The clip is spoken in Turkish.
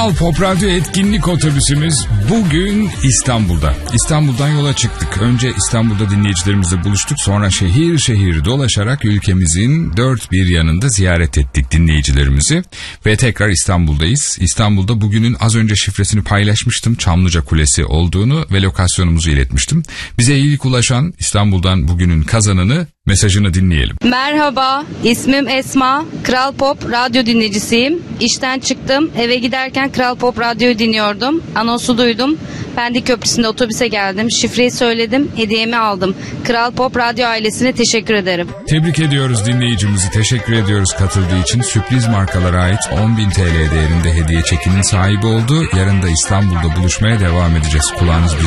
Kral Pop Radyo etkinlik otobüsümüz bugün İstanbul'da. İstanbul'dan yola çıktık. Önce İstanbul'da dinleyicilerimizle buluştuk. Sonra şehir şehir dolaşarak ülkemizin dört bir yanında ziyaret ettik dinleyicilerimizi. Ve tekrar İstanbul'dayız. İstanbul'da bugünün az önce şifresini paylaşmıştım. Çamlıca Kulesi olduğunu ve lokasyonumuzu iletmiştim. Bize ilk ulaşan İstanbul'dan bugünün kazananı mesajını dinleyelim. Merhaba, ismim Esma. Kral Pop Radyo dinleyicisiyim. İşten çıktım. Eve giderken Kral Pop Radyo'yu dinliyordum. Anonsu duydum. Pendik Köprüsü'nde otobüse geldim. Şifreyi söyledim. Hediyemi aldım. Kral Pop Radyo ailesine teşekkür ederim. Tebrik ediyoruz dinleyicimizi. Teşekkür ediyoruz katıldığı için. Sürpriz markalara ait 10.000 TL değerinde hediye çekinin sahibi oldu. Yarın da İstanbul'da buluşmaya devam edeceğiz. Kulağınız bizde